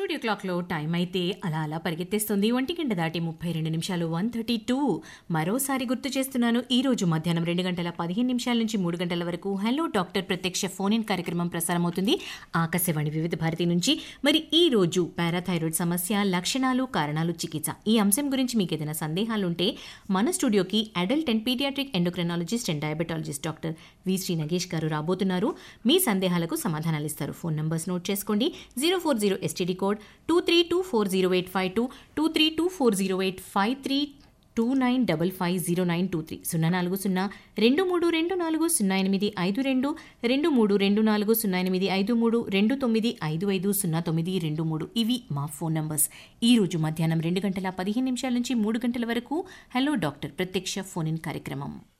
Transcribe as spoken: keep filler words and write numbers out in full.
Studio క్లాక్లో time అయితే అలా అలా పరిగెత్తేస్తుంది. ఒంటి గంట దాటి ముప్పై రెండు నిమిషాలు వన్ థర్టీ టూ. మరోసారి గుర్తు చేస్తున్నాను, ఈ రోజు మధ్యాహ్నం రెండు గంటల పదిహేను నిమిషాల నుంచి మూడు గంటల వరకు హలో డాక్టర్ ప్రత్యక్ష ఫోన్ ఇన్ కార్యక్రమం ప్రసారమవుతుంది ఆకాశవాణి వివిధ భారతి నుంచి. మరి ఈ రోజు పారాథైరాయిడ్ సమస్య, లక్షణాలు, కారణాలు, చికిత్స ఈ అంశం గురించి మీకు ఏదైనా సందేహాలుంటే మన స్టూడియోకి adult and paediatric endocrinologist and diabetologist doctor V Shri Nagesh గారు రాబోతున్నారు. మీ సందేహాలకు సమాధానాలు ఇస్తారు. ఫోన్ నంబర్స్ నోట్ చేసుకోండి. Zero four zero STD code two three two four zero eight five two, two three two four zero eight five three, two nine double five zero nine two three, సున్నా నాలుగు సున్నా రెండు మూడు రెండు నాలుగు సున్నా ఎనిమిది ఐదు రెండు, రెండు మూడు రెండు నాలుగు సున్నా ఎనిమిది ఐదు మూడు, రెండు తొమ్మిది ఐదు ఐదు సున్నా తొమ్మిది రెండు మూడు. ఇవి మా ఫోన్ నంబర్స్. ఈ రోజు మధ్యాహ్నం రెండు గంటల పదిహేను నిమిషాల నుంచి మూడు గంటల వరకు హలో డాక్టర్ ప్రత్యక్ష ఫోన్ ఇన్ కార్యక్రమం.